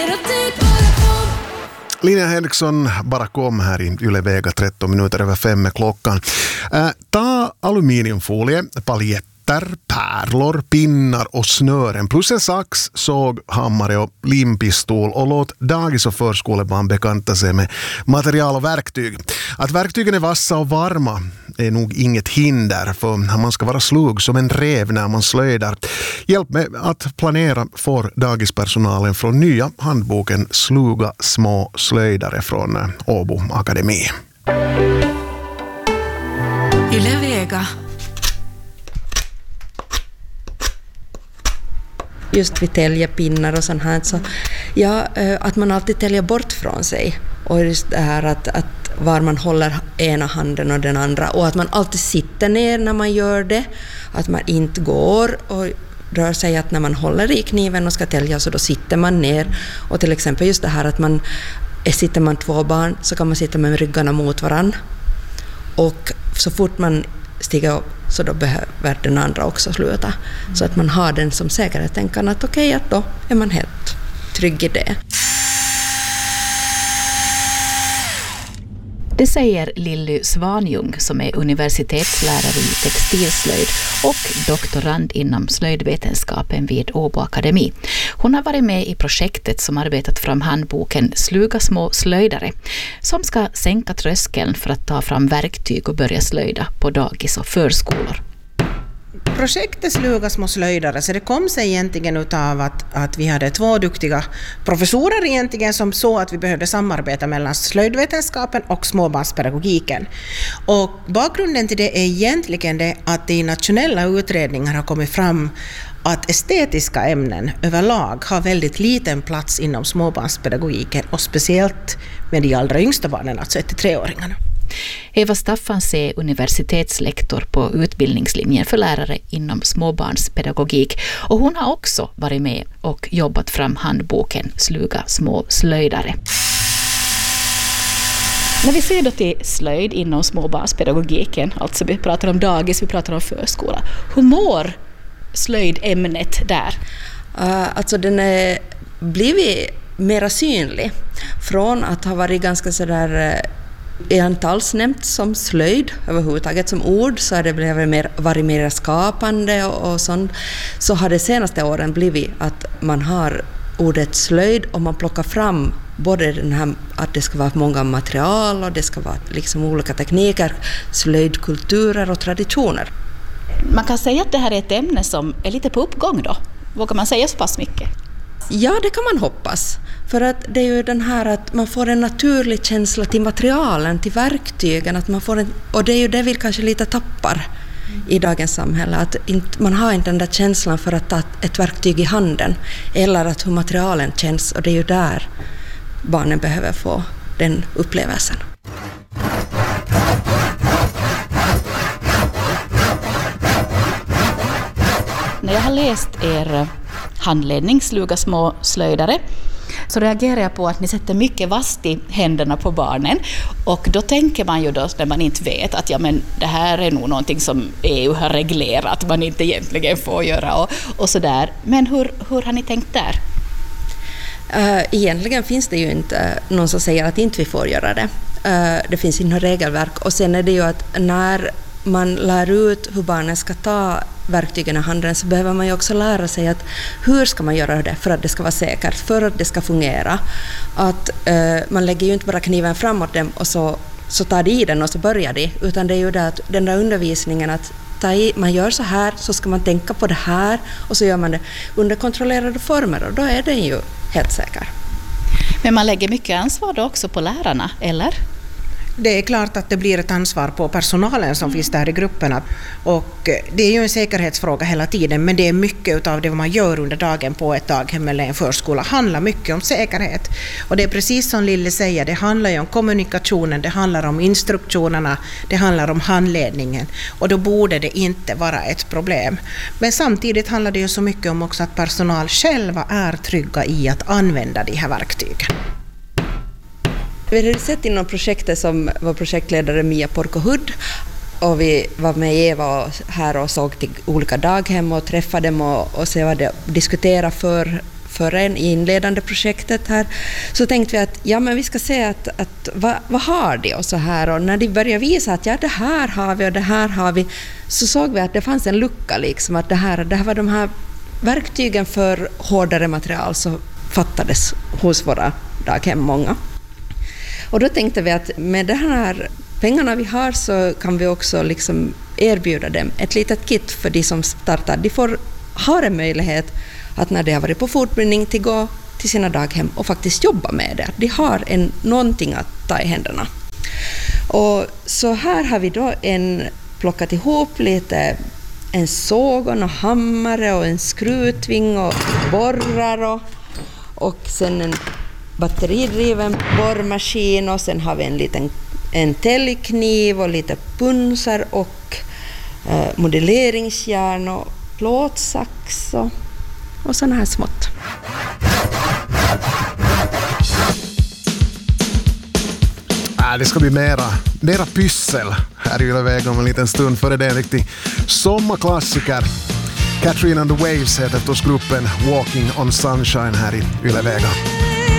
Linnea Henriksson bara kom här i Yle Vega 13 minuter över 5 klockan. Ta aluminiumfolie, paljetter, pärlor, pinnar och snören plus en sax, såg, hammare och limpistol och låt dagis- och förskolebarn bekanta sig med material och verktyg. Att verktygen är vassa och varma är nog inget hinder, för man ska vara slug som en räv när man slöjdar. Hjälp med att planera får dagispersonalen från nya handboken Sluga små slöjdare från Åbo Akademi. Yle Vega. Just vid täljepinnar och sånt här, så att man alltid täljer bort från sig. Och just det här att var man håller ena handen och den andra, och att man alltid sitter ner när man gör det, att man inte går och rör sig, att när man håller i kniven och ska tälja så då sitter man ner. Och till exempel just det här att sitter man 2 barn så kan man sitta med ryggarna mot varann, och så fort man stiger upp så då behöver den andra också sluta. Så att man har den som säkerhetstänkan att okej, att då är man helt trygg i det. Det säger Lilly Svanjung som är universitetslärare i textilslöjd och doktorand inom slöjdvetenskapen vid Åbo Akademi. Hon har varit med i projektet som arbetat fram handboken Sluga små slöjdare, som ska sänka tröskeln för att ta fram verktyg och börja slöjda på dagis och förskolor. Projektet Sluga små slöjdare, så det kom sig egentligen utav att vi hade 2 duktiga professorer egentligen som såg att vi behövde samarbeta mellan slöjdvetenskapen och småbarnspedagogiken. Och bakgrunden till det är egentligen det att det i nationella utredningar har kommit fram att estetiska ämnen överlag har väldigt liten plats inom småbarnspedagogiken, och speciellt med de allra yngsta barnen, alltså 1-3-åringarna. Eva Staffans är universitetslektor på utbildningslinjen för lärare inom småbarnspedagogik, och hon har också varit med och jobbat fram handboken Sluga små slöjdare. När vi ser då till slöjd inom småbarnspedagogiken, alltså vi pratar om dagis, vi pratar om förskola, hur mår slöjdämnet där? Alltså den är blivit mera synlig från att ha varit ganska sådär inte alls nämnt som slöjd överhuvudtaget som ord, så har det varit mer skapande och sånt. Så har det senaste åren blivit att man har ordet slöjd och man plockar fram både den här att det ska vara många material och det ska vara liksom olika tekniker, slöjdkulturer och traditioner. Man kan säga att det här är ett ämne som är lite på uppgång då. Vågar man säga så pass mycket? Ja, det kan man hoppas. För att det är ju den här att man får en naturlig känsla till materialen, till verktygen. Att man får och det är ju det vi kanske lite tappar i dagens samhälle. Att man har inte den där känslan för att ta ett verktyg i handen. Eller att hur materialen känns. Och det är ju där barnen behöver få den upplevelsen. När jag har läst er handledning Sluga små slöjdare så reagerar jag på att ni sätter mycket vast i händerna på barnen, och då tänker man ju då när man inte vet att det här är nog någonting som EU har reglerat man inte egentligen får göra och sådär. Men hur har ni tänkt där? Egentligen finns det ju inte någon som säger att inte vi får göra det. Det finns inte regelverk, och sen är det ju att när man lär ut hur barnen ska ta verktygen i handen så behöver man ju också lära sig att hur ska man göra det för att det ska vara säkert, för att det ska fungera. Att man lägger ju inte bara kniven framåt dem och så tar de i den och så börjar de, utan det är ju det att den där undervisningen att man gör så här så ska man tänka på det här och så gör man det under kontrollerade former, och då är den ju helt säker. Men man lägger mycket ansvar då också på lärarna, eller? Det är klart att det blir ett ansvar på personalen som finns där i grupperna, och det är ju en säkerhetsfråga hela tiden, men det är mycket av det man gör under dagen på ett daghem eller en förskola handlar mycket om säkerhet. Och det är precis som Lille säger, det handlar ju om kommunikationen, det handlar om instruktionerna, det handlar om handledningen, och då borde det inte vara ett problem. Men samtidigt handlar det ju så mycket om också att personal själva är trygga i att använda de här verktygen. Vi hade sett inom projektet som var projektledare Mia Porkohud, och vi var med här och såg till olika daghem och träffade dem och så var det diskutera för före i inledande projektet här, så tänkte vi att ja, men vi ska se att vad har de och så här, och när de började visa att ja, det här har vi och det här har vi, så såg vi att det fanns en lucka liksom, att det här var de här verktygen för hårdare material så fattades hos våra daghem många. Och då tänkte vi att med de här pengarna vi har så kan vi också liksom erbjuda dem ett litet kit för de som startar. De har en möjlighet att när de har varit på fortbildning till gå till sina daghem och faktiskt jobba med det. De har någonting att ta i händerna. Och så här har vi då plockat ihop en såg och en hammare och en skrutving och borrar och sen en batteridriven borrmaskin, och sen har vi en täljkniv och lite punsar och modelleringsjärn och plåtsax och såna här smått. Det ska bli mera pyssel här i Yle Vega om en liten stund, för det är en riktig sommarklassiker. Katrina and the Waves heter förstås gruppen Walking on Sunshine här i Yle Vega.